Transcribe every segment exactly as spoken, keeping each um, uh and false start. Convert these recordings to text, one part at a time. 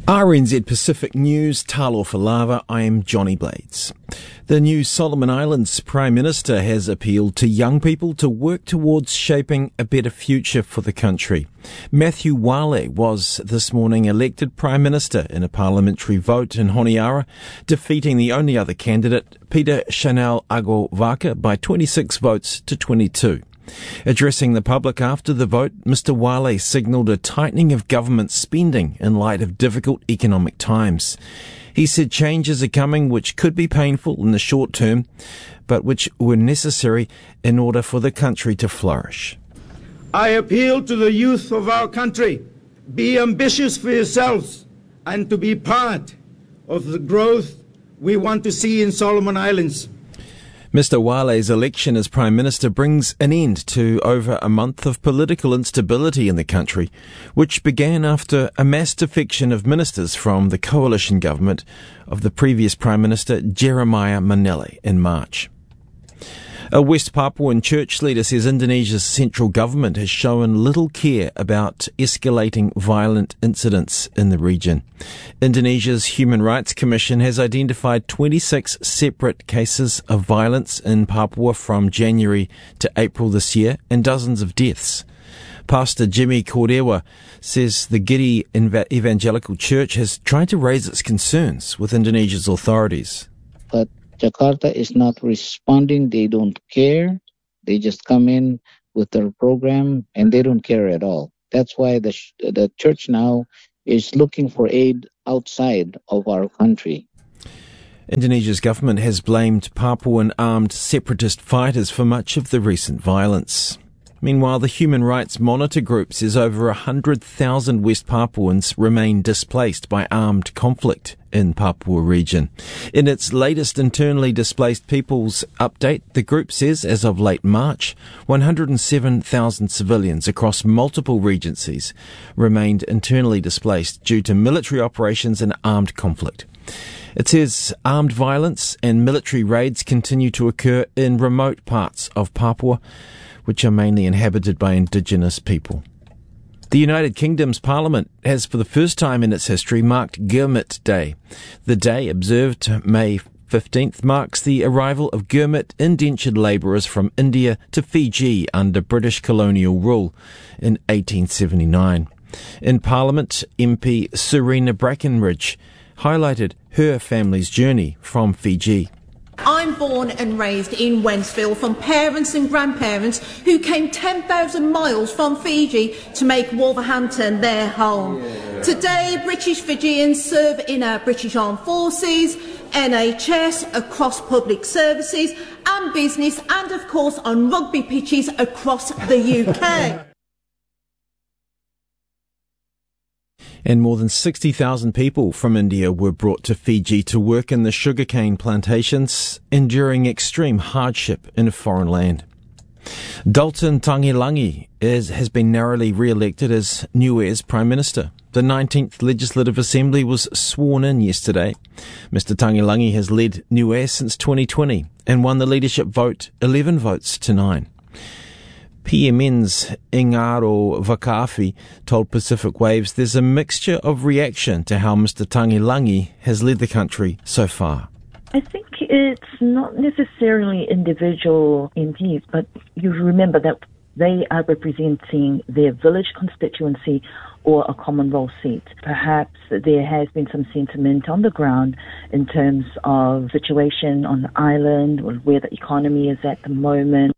R N Z Pacific News, Talo Falava, I am Johnny Blades. The new Solomon Islands Prime Minister has appealed to young people to work towards shaping a better future for the country. Matthew Wale was this morning elected Prime Minister in a parliamentary vote in Honiara, defeating the only other candidate, Peter Chanel Ago Vaka, by twenty-six votes to twenty-two. Addressing the public after the vote, Mister Wale signalled a tightening of government spending in light of difficult economic times. He said changes are coming which could be painful in the short term, but which were necessary in order for the country to flourish. I appeal to the youth of our country, be ambitious for yourselves and to be part of the growth we want to see in Solomon Islands. Mister Wale's election as Prime Minister brings an end to over a month of political instability in the country, which began after a mass defection of ministers from the coalition government of the previous Prime Minister Jeremiah Manele in March. A West Papuan church leader says Indonesia's central government has shown little care about escalating violent incidents in the region. Indonesia's Human Rights Commission has identified twenty-six separate cases of violence in Papua from January to April this year and dozens of deaths. Pastor Jimmy Cordewa says the Giri Evangelical Church has tried to raise its concerns with Indonesia's authorities. But Jakarta is not responding. They don't care. They just come in with their program and they don't care at all. That's why the sh- the church now is looking for aid outside of our country. Indonesia's government has blamed Papuan armed separatist fighters for much of the recent violence. Meanwhile, the Human Rights Monitor Group says over one hundred thousand West Papuans remain displaced by armed conflict in Papua region. In its latest internally displaced peoples update, the group says as of late March, one hundred seven thousand civilians across multiple regencies remained internally displaced due to military operations and armed conflict. It says armed violence and military raids continue to occur in remote parts of Papua, which are mainly inhabited by indigenous people. The United Kingdom's Parliament has for the first time in its history marked Gurmit Day. The day, observed May fifteenth, marks the arrival of Gurmit indentured labourers from India to Fiji under British colonial rule in eighteen seventy-nine. In Parliament, M P Serena Brackenridge highlighted her family's journey from Fiji. I'm born and raised in Wentzville from parents and grandparents who came ten thousand miles from Fiji to make Wolverhampton their home. Today, British Fijians serve in our British Armed Forces, N H S, across public services and business, and of course on rugby pitches across the U K. And more than sixty thousand people from India were brought to Fiji to work in the sugarcane plantations, enduring extreme hardship in a foreign land. Dalton Tangilangi is, has been narrowly re-elected as Niue's Prime Minister. The nineteenth Legislative Assembly was sworn in yesterday. Mister Tangilangi has led Niue since twenty twenty and won the leadership vote eleven votes to nine. P M N's Ingaro Vakafi told Pacific Waves there's a mixture of reaction to how Mister Tangilangi has led the country so far. I think it's not necessarily individual M Ps, but you remember that they are representing their village constituency or a Commonwealth seat. Perhaps there has been some sentiment on the ground in terms of situation on the island or where the economy is at the moment.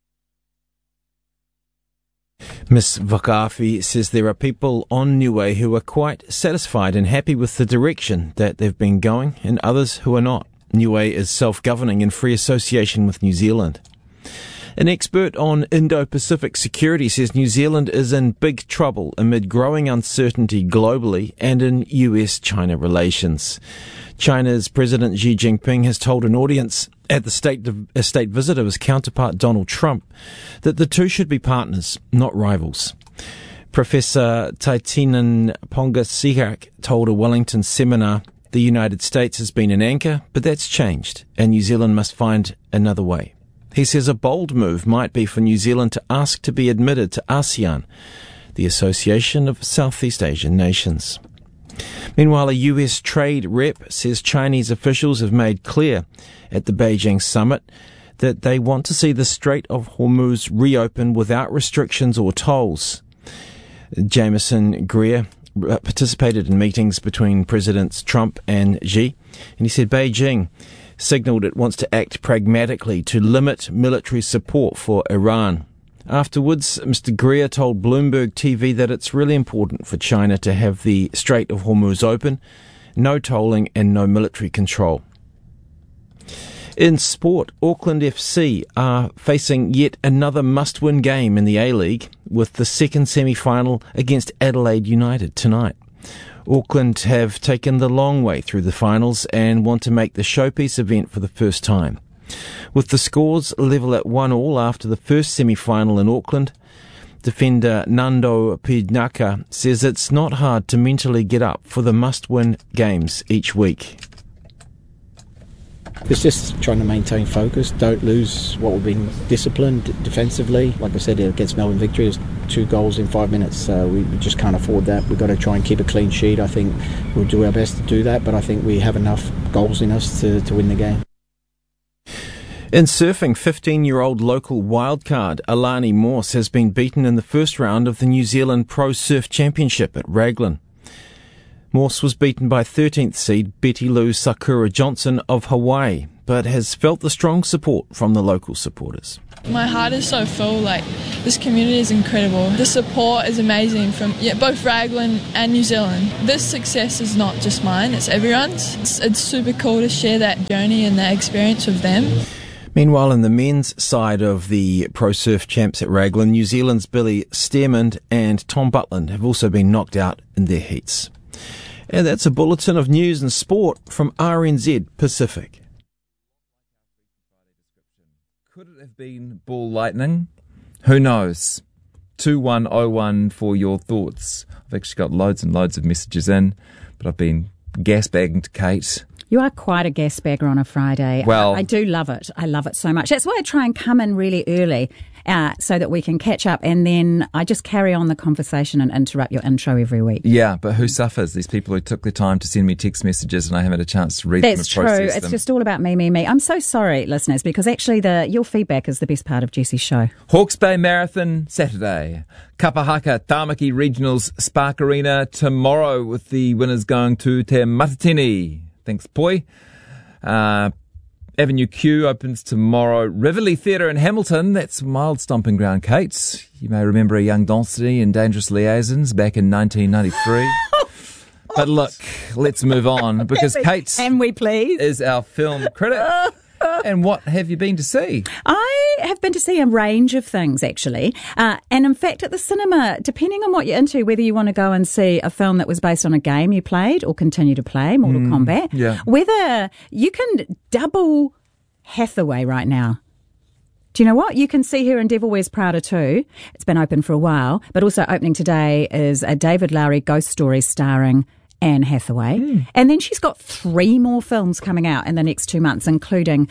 Miss Vakafi says there are people on Niue who are quite satisfied and happy with the direction that they've been going, and others who are not. Niue is self-governing in free association with New Zealand. An expert on Indo-Pacific security says New Zealand is in big trouble amid growing uncertainty globally and in U S China relations. China's President Xi Jinping has told an audience at the state, a state visit of his counterpart Donald Trump that the two should be partners, not rivals. Professor Taitinan Pongasihak told a Wellington seminar the United States has been an anchor, but that's changed, and New Zealand must find another way. He says a bold move might be for New Zealand to ask to be admitted to ASEAN, the Association of Southeast Asian Nations. Meanwhile, a U S trade rep says Chinese officials have made clear at the Beijing summit that they want to see the Strait of Hormuz reopen without restrictions or tolls. Jameson Greer participated in meetings between Presidents Trump and Xi, and he said Beijing signalled it wants to act pragmatically to limit military support for Iran. Afterwards, Mister Greer told Bloomberg T V that it's really important for China to have the Strait of Hormuz open, no tolling and no military control. In sport, Auckland F C are facing yet another must-win game in the A-League with the second semi-final against Adelaide United tonight. Auckland have taken the long way through the finals and want to make the showpiece event for the first time. With the scores level at one all after the first semi-final in Auckland, defender Nando Pidnaka says it's not hard to mentally get up for the must-win games each week. It's just trying to maintain focus, don't lose what we've been disciplined defensively. Like I said, against Melbourne Victory, it's two goals in five minutes. Uh, we, we just can't afford that. We've got to try and keep a clean sheet. I think we'll do our best to do that, but I think we have enough goals in us to, to win the game. In surfing, fifteen-year-old local wildcard Alani Morse has been beaten in the first round of the New Zealand Pro Surf Championship at Raglan. Morse was beaten by thirteenth seed Betty Lou Sakura Johnson of Hawaii, but has felt the strong support from the local supporters. My heart is so full. Like, this community is incredible. The support is amazing from yeah, both Raglan and New Zealand. This success is not just mine, it's everyone's. It's, it's super cool to share that journey and that experience with them. Meanwhile, in the men's side of the Pro Surf Champs at Raglan, New Zealand's Billy Stearman and Tom Butland have also been knocked out in their heats. And that's a bulletin of news and sport from R N Z Pacific. Could it have been ball lightning? Who knows? two one oh one for your thoughts. I've actually got loads and loads of messages in, but I've been gas-bagging to Kate. You are quite a gas bagger on a Friday. Well, I, I do love it. I love it so much. That's why I try and come in really early uh, so that we can catch up, and then I just carry on the conversation and interrupt your intro every week. Yeah, but who suffers? These people who took the time to send me text messages and I haven't had a chance to read That's them and process true. them. It's just all about me, me, me. I'm so sorry, listeners, because actually the your feedback is the best part of Jessie's show. Hawke's Bay Marathon, Saturday. Kapahaka Tamaki Regionals Spark Arena tomorrow, with the winners going to Te Matatini. Thanks, Poi. Uh, Avenue Q opens tomorrow. Rivoli Theatre in Hamilton, that's mild stomping ground, Kate. You may remember a young Density in Dangerous Liaisons back in nineteen ninety-three. But look, let's move on, because Kate Can we please? is our film critic. And what have you been to see? I have been to see a range of things, actually. Uh, and in fact, at the cinema, depending on what you're into, whether you want to go and see a film that was based on a game you played or continue to play, Mortal mm, Kombat, yeah. whether you can double Hathaway right now. Do you know what? You can see her in Devil Wears Prada too. It's been open for a while, but also opening today is a David Lowery ghost story starring Anne Hathaway. Mm. And then she's got three more films coming out in the next two months, including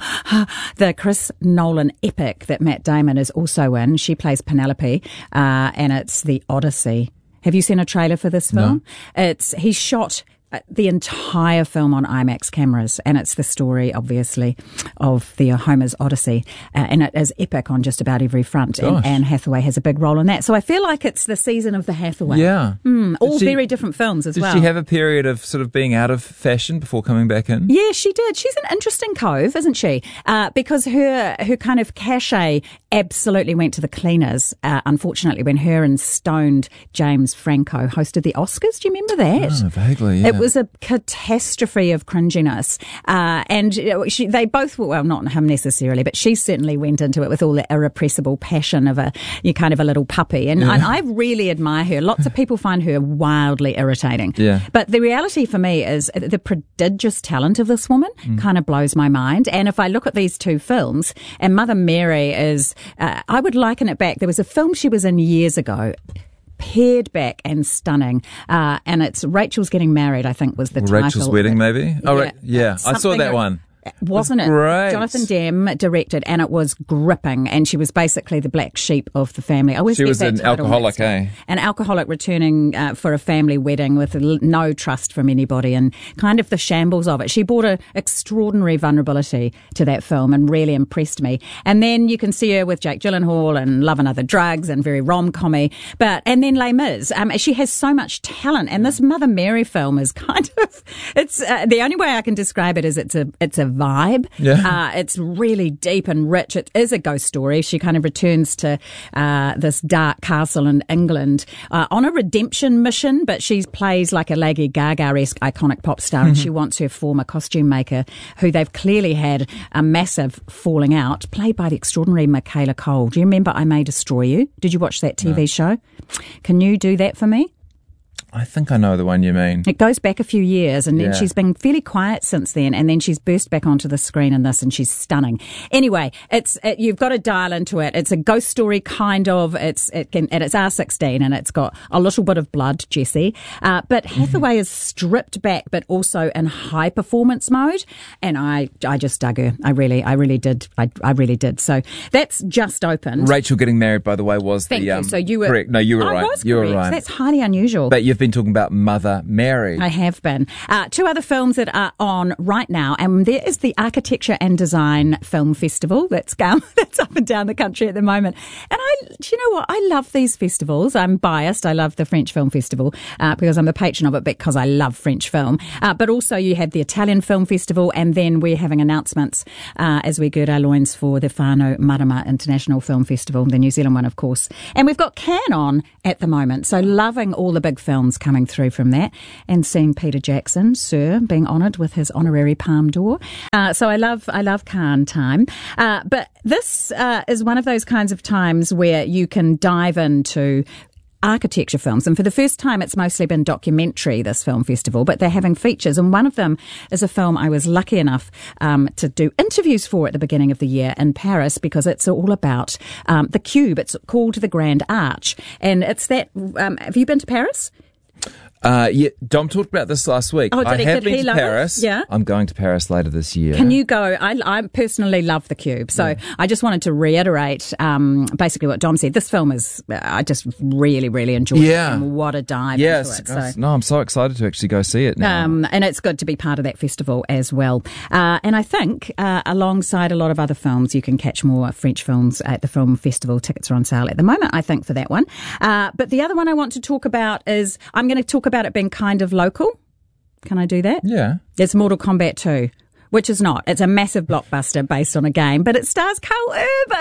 the Chris Nolan epic that Matt Damon is also in. She plays Penelope, uh, and it's The Odyssey. Have you seen a trailer for this film? No. It's He shot the entire film on IMAX cameras, and it's the story, obviously, of the Homer's Odyssey, uh, and it is epic on just about every front. Gosh. And Anne Hathaway has a big role in that, so I feel like it's the season of the Hathaway. Yeah, mm, all she, very different films as did well. Did she have a period of sort of being out of fashion before coming back in? Yeah, she did. She's an interesting cove, isn't she? Uh, because her her kind of cachet absolutely went to the cleaners. Uh, unfortunately, when her and stoned James Franco hosted the Oscars, do you remember that? Oh, vaguely. Yeah. It was a catastrophe of cringiness, uh, and she, they both were, well, not him necessarily, but she certainly went into it with all the irrepressible passion of a you kind of a little puppy, and, yeah. and I really admire her. Lots of people find her wildly irritating, yeah. but the reality for me is the prodigious talent of this woman mm. kind of blows my mind. And if I look at these two films, and Mother Mary is, uh, I would liken it back. There was a film she was in years ago, pared back and stunning, uh, and it's Rachel's Getting Married, I think was the well, title. Rachel's Wedding, maybe? Oh, yeah, right. yeah. I saw that one. Wasn't it? Great. Jonathan Demme directed, and it was gripping. And she was basically the black sheep of the family. I always She get was that an title alcoholic, mixed up. eh? An alcoholic returning uh, for a family wedding with l- no trust from anybody, and kind of the shambles of it. She brought an extraordinary vulnerability to that film and really impressed me. And then you can see her with Jake Gyllenhaal and Love and Other Drugs and very rom-commy. But and then Les Mis. Um, she has so much talent, and this Mother Mary film is kind of it's uh, the only way I can describe it is it's a it's a vibe. Yeah. Uh, it's really deep and rich. It is a ghost story. She kind of returns to uh, this dark castle in England uh, on a redemption mission, but she plays like a Lady Gaga-esque iconic pop star, and she wants her former costume maker, who they've clearly had a massive falling out, played by the extraordinary Michaela Cole. Do you remember I May Destroy You? Did you watch that T V no. show? Can you do that for me? I think I know the one you mean. It goes back a few years, and then Yeah. she's been fairly quiet since then, and then she's burst back onto the screen in this, and she's stunning. Anyway, it's it, you've got to dial into it. It's a ghost story, kind of. It's it can and it's R sixteen, and it's got a little bit of blood, Jessie. Uh, but Hathaway is stripped back, but also in high performance mode, and I I just dug her. I really I really did. I I really did. So that's just opened. Rachel getting married, by the way, was Thank the you. um, So you were correct. No, you were I right. was you were correct. right. That's highly unusual. But you've been talking about Mother Mary. I have been. Uh, two other films that are on right now, and there is the Architecture and Design Film Festival that's going, that's up and down the country at the moment. And I, do you know what? I love these festivals. I'm biased. I love the French Film Festival uh, because I'm the patron of it because I love French film. Uh, but also you have the Italian Film Festival, and then we're having announcements uh, as we gird our loins for the Whānau Marama International Film Festival, the New Zealand one, of course. And we've got Cannes on at the moment, so loving all the big films coming through from that, and seeing Peter Jackson, Sir, being honoured with his honorary Palme d'Or. Uh, so I love, I love Cannes time. Uh, but this uh, is one of those kinds of times where you can dive into architecture films, and for the first time it's mostly been documentary, this film festival, but they're having features, and one of them is a film I was lucky enough um, to do interviews for at the beginning of the year in Paris, because it's all about um, the Cube. It's called The Grand Arch, and it's that um, have you been to Paris? Uh, yeah, Dom talked about this last week. Oh, did I he, have did he been to love Paris. It? Yeah. I'm going to Paris later this year. Can you go? I, I personally love The Cube. So yeah. I just wanted to reiterate um, basically what Dom said. This film is, uh, I just really, really enjoyed yeah. it. And what a dive yes. into it. So. No, I'm so excited to actually go see it now. Um, and it's good to be part of that festival as well. Uh, and I think uh, alongside a lot of other films, you can catch more French films at the film festival. Tickets are on sale at the moment, I think, for that one. Uh, but the other one I want to talk about is, I'm going to talk about it being kind of local. Can I do that? Yeah. It's Mortal Kombat two, which is not. It's a massive blockbuster based on a game, but it stars Carl Urban.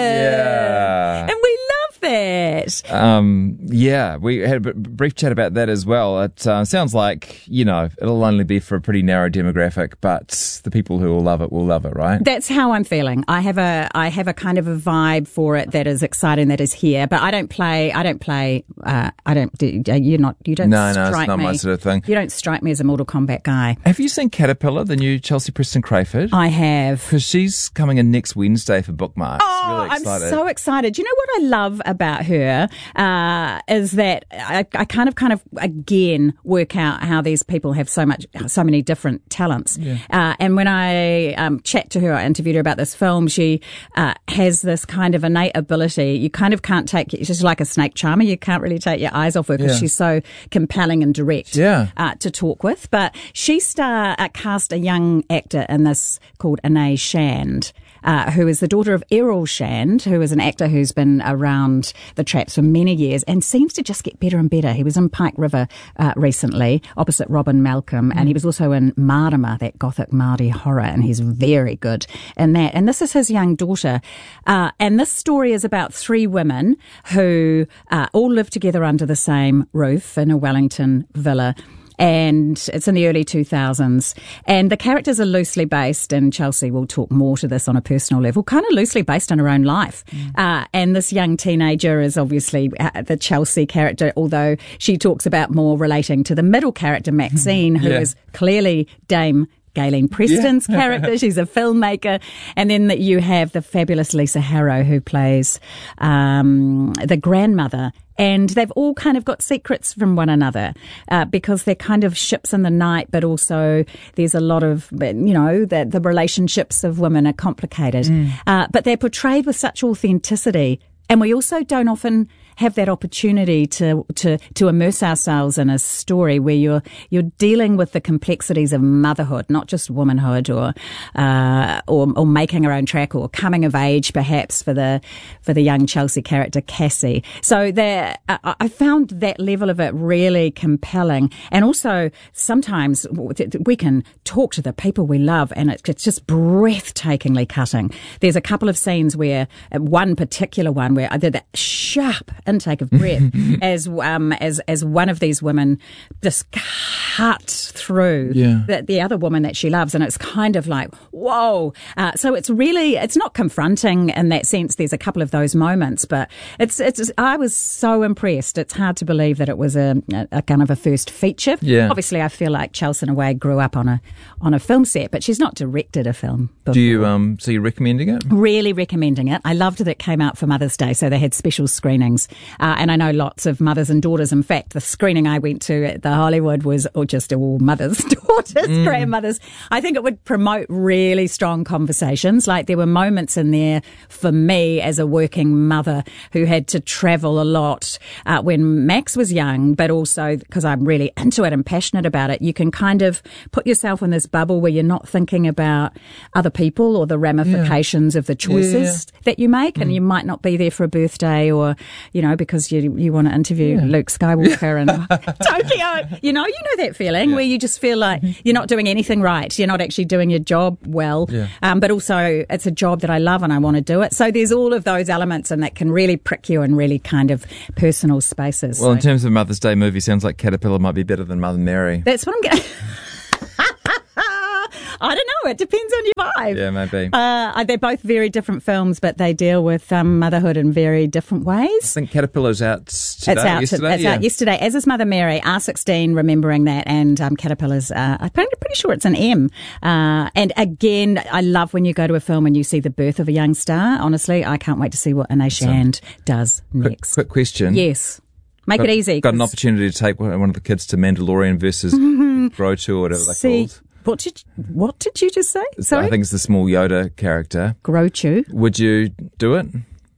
Yeah. And we love that. Um, yeah, we had a b- brief chat about that as well. It uh, sounds like, you know, it'll only be for a pretty narrow demographic, but the people who will love it will love it, right? That's how I'm feeling. I have a, I have a kind of a vibe for it that is exciting, that is here, but I don't play, I don't play, uh, I don't, do, you're not, you don't no, strike no, it's not me. my sort of thing. You don't strike me as a Mortal Kombat guy. Have you seen Caterpillar, the new Chelsea Preston Crayford? I have. Because she's coming in next Wednesday for Bookmarks. Oh, really excited. I'm so excited. Do you know what I love about her uh, is that I, I kind of, kind of again work out how these people have so much, so many different talents. Yeah. Uh, and when I um, chat to her, I interviewed her about this film. She uh, has this kind of innate ability. You kind of can't take. She's like a snake charmer. You can't really take your eyes off her because Yeah. she's so compelling and direct Yeah. uh, to talk with. But she star uh, cast a young actor in this called Anais Shand. Uh, who is the daughter of Errol Shand, who is an actor who's been around the traps for many years and seems to just get better and better. He was in Pike River uh, recently, opposite Robin Malcolm, mm. and he was also in Marama, that gothic Māori horror, and he's very good in that. And this is his young daughter. Uh, and this story is about three women who uh, all live together under the same roof in a Wellington villa. And it's in the early two thousands. And the characters are loosely based, and Chelsea will talk more to this on a personal level, kind of loosely based on her own life. Mm. Uh, and this young teenager is obviously uh, the Chelsea character, although she talks about more relating to the middle character, Maxine, who yeah. is clearly Dame Gayleen Preston's yeah. character. She's a filmmaker. And then you have the fabulous Lisa Harrow, who plays um, the grandmother And they've all kind of got secrets from one another uh, because they're kind of ships in the night, but also there's a lot of, you know, the, the relationships of women are complicated. Mm. Uh, but they're portrayed with such authenticity. And we also don't often have that opportunity to, to, to immerse ourselves in a story where you're, you're dealing with the complexities of motherhood, not just womanhood or, uh, or, or making her own track or coming of age perhaps for the, for the young Chelsea character Cassie. So there, I, I found that level of it really compelling. And also sometimes we can talk to the people we love and it's just breathtakingly cutting. There's a couple of scenes where, one particular one where I did that sharp intake of breath as um as as one of these women just cuts through yeah. the, the other woman that she loves, and it's kind of like whoa. Uh, so it's really it's not confronting in that sense. There's a couple of those moments, but it's it's. I was so impressed. It's hard to believe that it was a, a, a kind of a first feature. Yeah. Obviously, I feel like Chelsea Wade grew up on a on a film set, but she's not directed a film before. Do you um so you're recommending it? Really recommending it. I loved that it came out for Mother's Day, so they had special screenings. Uh, and I know lots of mothers and daughters. In fact, the screening I went to at the Hollywood was or just all mothers, daughters, mm. grandmothers. I think it would promote really strong conversations. Like there were moments in there for me as a working mother who had to travel a lot uh, when Max was young, but also because I'm really into it and passionate about it. You can kind of put yourself in this bubble where you're not thinking about other people or the ramifications yeah. of the choices yeah. that you make, mm. and you might not be there for a birthday or, you know, because you you want to interview yeah. Luke Skywalker and Tokyo. You know, you know that feeling yeah. where you just feel like you're not doing anything right. You're not actually doing your job well. Yeah. Um, but also it's a job that I love and I want to do it. So there's all of those elements and that can really prick you in really kind of personal spaces. Well, so. In terms of Mother's Day movie, sounds like Caterpillar might be better than Mother Mary. That's what I'm going to... I don't know. It depends on your vibe. Yeah, maybe. Uh, they're both very different films, but they deal with um, motherhood in very different ways. I think Caterpillar's out today, it's out, yesterday. It's yeah. out yesterday, as is Mother Mary, R sixteen, remembering that, and um, Caterpillar's, uh, I'm pretty, pretty sure it's an M. Uh, and again, I love when you go to a film and you see the birth of a young star. Honestly, I can't wait to see what Anais Shand does next. Quick, quick question. Yes. Make got, it easy. Got an opportunity to take one of the kids to Mandalorian versus Grogu or whatever they're see, called. What did what did you just say? Sorry? I think it's the small Yoda character. Grogu. Would you do it?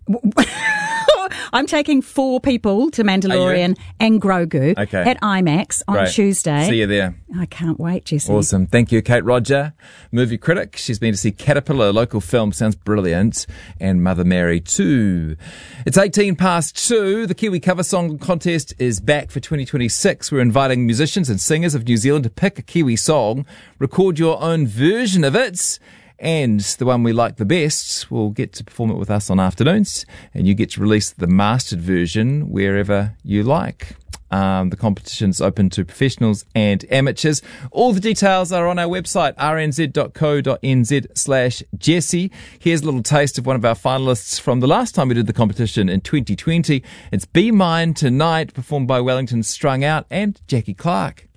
I'm taking four people to Mandalorian and Grogu okay. at IMAX on Great. Tuesday. See you there. I can't wait, Jesse. Awesome. Thank you, Kate Roger, movie critic. She's been to see Caterpillar, a local film, sounds brilliant, and Mother Mary too. It's eighteen past two. The Kiwi Cover Song Contest is back for twenty twenty-six. We're inviting musicians and singers of New Zealand to pick a Kiwi song, record your own version of it, and the one we like the best will get to perform it with us on afternoons, and you get to release the mastered version wherever you like. Um, the competition's open to professionals and amateurs. All the details are on our website, rnz.co.nz slash Jesse. Here's a little taste of one of our finalists from the last time we did the competition in twenty twenty. It's Be Mine Tonight, performed by Wellington Strung Out and Jackie Clark.